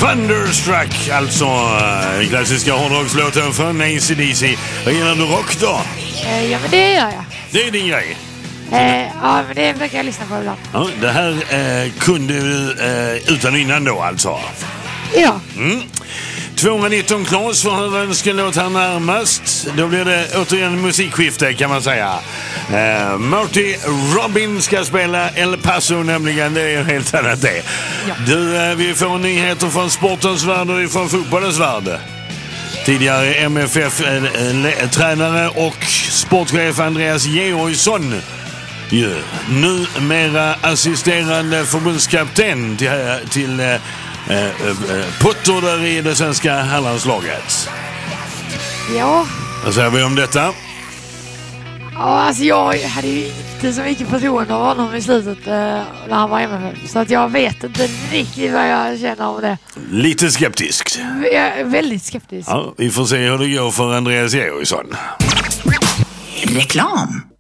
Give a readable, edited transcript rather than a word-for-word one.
Thunderstruck, alltså klassiska hårdrockslåten från AC/DC. Vad gillar du rock då? Ja, men det gör jag. Det är din grej. Ja, men det brukar jag lyssna på ibland. Ja, det här kunde du utan innan då alltså. Ja. 219 Klas för höra önskelåt här närmast. Då blir det återigen musikskifte kan man säga. Marty Robin ska spela El Paso nämligen, det är helt annat det. Ja. Du, vi får nyheter från sportens värld och från fotbollens värld. Tidigare MFF-tränare och sportchef Andreas Georgsson. Numera assisterande förbundskapten till Potter där i det svenska herrlandslaget. Ja. Vad säger vi om detta? Ja, alltså jag hade ju inte så mycket förtroende av honom i slutet när han var MFF. Så att jag vet inte riktigt vad jag känner om det. Lite skeptisk. Jag är väldigt skeptisk. Ja, vi får se hur det går för Andreas Georgsson. Reklam.